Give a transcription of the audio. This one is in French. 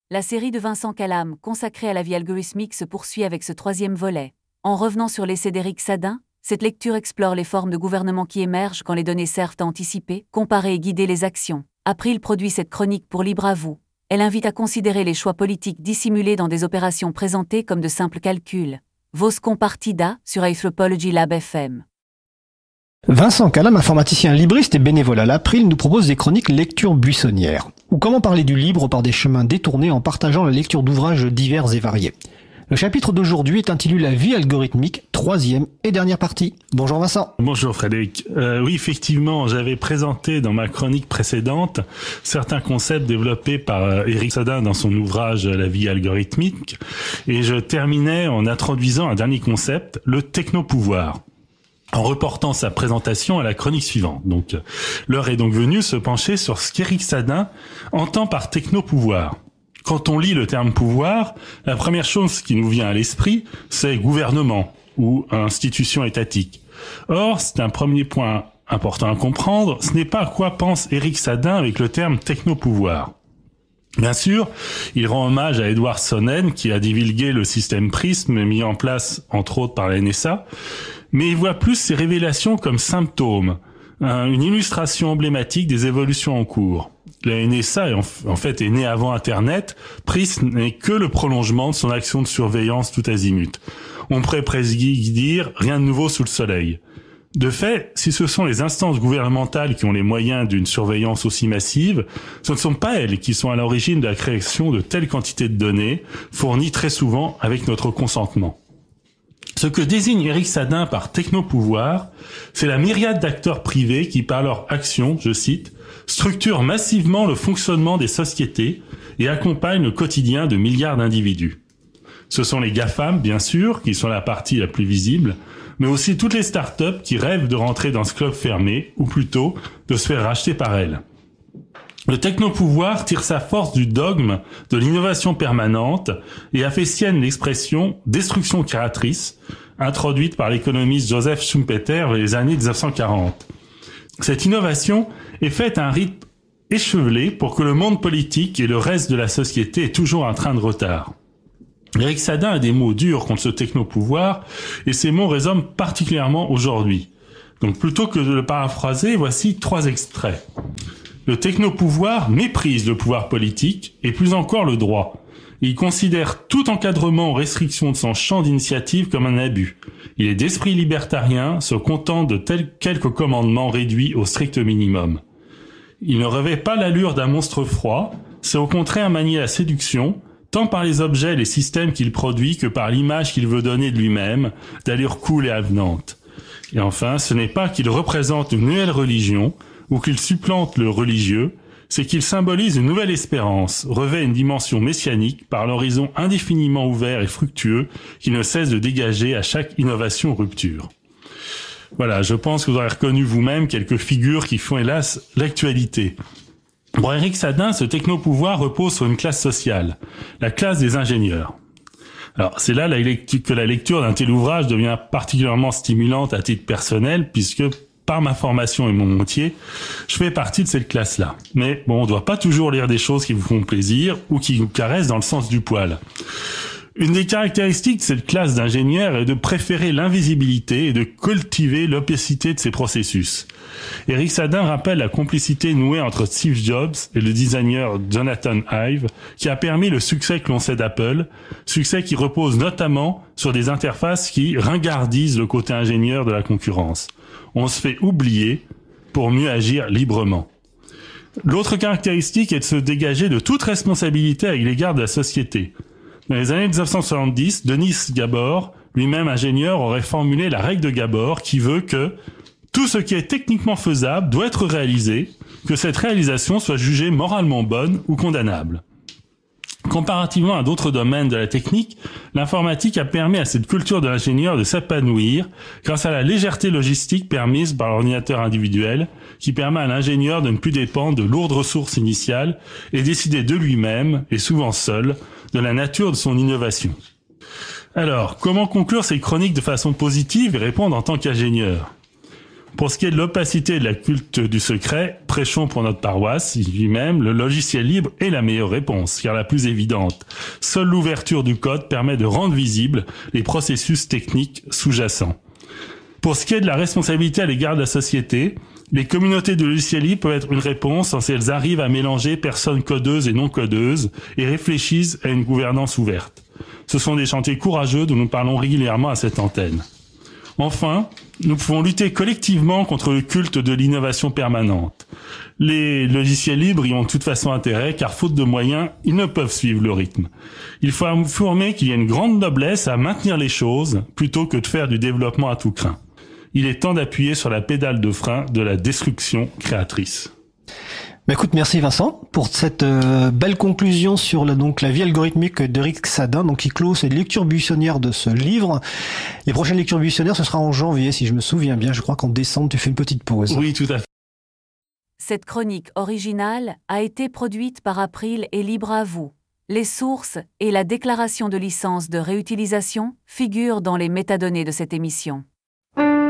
La série de Vincent Calam, consacrée à la vie algorithmique, se poursuit avec ce troisième volet. En revenant sur l'essai d'Éric Sadin, cette lecture explore les formes de gouvernement qui émergent quand les données servent à anticiper, comparer et guider les actions. April produit cette chronique pour Libre à vous. Elle invite à considérer les choix politiques dissimulés dans des opérations présentées comme de simples calculs. Voscon Partida sur Anthropology Lab FM. Vincent Calam, informaticien libriste et bénévole à l'April, nous propose des chroniques lecture buissonnière. Ou comment parler du libre par des chemins détournés en partageant la lecture d'ouvrages divers et variés. Le chapitre d'aujourd'hui est intitulé La vie algorithmique, troisième et dernière partie. Bonjour Vincent. Bonjour Frédéric. Oui, effectivement, j'avais présenté dans ma chronique précédente certains concepts développés par Éric Sadin dans son ouvrage La vie algorithmique. Et je terminais en introduisant un dernier concept, le technopouvoir, en reportant sa présentation à la chronique suivante. Donc, l'heure est donc venue de se pencher sur ce qu'Éric Sadin entend par technopouvoir. Quand on lit le terme pouvoir, la première chose qui nous vient à l'esprit, c'est gouvernement ou institution étatique. Or, c'est un premier point important à comprendre, ce n'est pas à quoi pense Éric Sadin avec le terme technopouvoir. Bien sûr, il rend hommage à Edward Snowden qui a divulgué le système PRISM mis en place entre autres par la NSA, mais il voit plus ces révélations comme symptômes, une illustration emblématique des évolutions en cours. La NSA en fait est née avant Internet, PRISM n'est que le prolongement de son action de surveillance tout azimut. On pourrait presque dire rien de nouveau sous le soleil. De fait, si ce sont les instances gouvernementales qui ont les moyens d'une surveillance aussi massive, ce ne sont pas elles qui sont à l'origine de la création de telles quantités de données, fournies très souvent avec notre consentement. Ce que désigne Éric Sadin par technopouvoir, c'est la myriade d'acteurs privés qui, par leur action, je cite, structurent massivement le fonctionnement des sociétés et accompagnent le quotidien de milliards d'individus. Ce sont les GAFAM, bien sûr, qui sont la partie la plus visible, mais aussi toutes les startups qui rêvent de rentrer dans ce club fermé, ou plutôt de se faire racheter par elles. Le technopouvoir tire sa force du dogme de l'innovation permanente et a fait sienne l'expression « destruction créatrice » introduite par l'économiste Joseph Schumpeter vers les années 1940. Cette innovation est faite à un rythme échevelé pour que le monde politique et le reste de la société aient toujours un train de retard. Éric Sadin a des mots durs contre ce technopouvoir et ces mots résonnent particulièrement aujourd'hui. Donc plutôt que de le paraphraser, voici 3 extraits. Le technopouvoir méprise le pouvoir politique et plus encore le droit. Il considère tout encadrement ou restriction de son champ d'initiative comme un abus. Il est d'esprit libertarien, se content de quelques commandements réduits au strict minimum. Il ne revêt pas l'allure d'un monstre froid, c'est au contraire manier la séduction, tant par les objets et les systèmes qu'il produit que par l'image qu'il veut donner de lui-même, d'allure cool et avenante. Et enfin, ce n'est pas qu'il représente une nouvelle religion, ou qu'il supplante le religieux, c'est qu'il symbolise une nouvelle espérance, revêt une dimension messianique par l'horizon indéfiniment ouvert et fructueux qui ne cesse de dégager à chaque innovation ou rupture. Voilà, je pense que vous aurez reconnu vous-même quelques figures qui font hélas l'actualité. Pour Éric Sadin, ce technopouvoir repose sur une classe sociale, la classe des ingénieurs. Alors, c'est là que la lecture d'un tel ouvrage devient particulièrement stimulante à titre personnel, puisque par ma formation et mon métier, je fais partie de cette classe-là. Mais bon, on ne doit pas toujours lire des choses qui vous font plaisir ou qui vous caressent dans le sens du poil. Une des caractéristiques de cette classe d'ingénieurs est de préférer l'invisibilité et de cultiver l'opacité de ces processus. Éric Sadin rappelle la complicité nouée entre Steve Jobs et le designer Jonathan Ive qui a permis le succès que l'on sait d'Apple, succès qui repose notamment sur des interfaces qui ringardisent le côté ingénieur de la concurrence. On se fait oublier pour mieux agir librement. L'autre caractéristique est de se dégager de toute responsabilité à l'égard de la société. Dans les années 1970, Denis Gabor, lui-même ingénieur, aurait formulé la règle de Gabor qui veut que tout ce qui est techniquement faisable doit être réalisé, que cette réalisation soit jugée moralement bonne ou condamnable. Comparativement à d'autres domaines de la technique, l'informatique a permis à cette culture de l'ingénieur de s'épanouir grâce à la légèreté logistique permise par l'ordinateur individuel qui permet à l'ingénieur de ne plus dépendre de lourdes ressources initiales et décider de lui-même, et souvent seul, de la nature de son innovation. Alors, comment conclure ces chroniques de façon positive et répondre en tant qu'ingénieur ? Pour ce qui est de l'opacité et de la culte du secret, prêchons pour notre paroisse, lui-même, le logiciel libre est la meilleure réponse, car la plus évidente. Seule l'ouverture du code permet de rendre visibles les processus techniques sous-jacents. Pour ce qui est de la responsabilité à l'égard de la société, les communautés de logiciels libres peuvent être une réponse si elles arrivent à mélanger personnes codeuses et non codeuses et réfléchissent à une gouvernance ouverte. Ce sont des chantiers courageux dont nous parlons régulièrement à cette antenne. Enfin, nous pouvons lutter collectivement contre le culte de l'innovation permanente. Les logiciels libres y ont de toute façon intérêt, car faute de moyens, ils ne peuvent suivre le rythme. Il faut affirmer qu'il y a une grande noblesse à maintenir les choses, plutôt que de faire du développement à tout crin. Il est temps d'appuyer sur la pédale de frein de la destruction créatrice. Écoute, merci Vincent pour cette belle conclusion sur la vie algorithmique d'Éric Sadin, qui clôt cette lecture buissonnière de ce livre. Les prochaines lectures buissonnières, ce sera en janvier, si je me souviens bien. Je crois qu'en décembre, tu fais une petite pause. Oui, tout à fait. Cette chronique originale a été produite par April et libre à vous. Les sources et la déclaration de licence de réutilisation figurent dans les métadonnées de cette émission.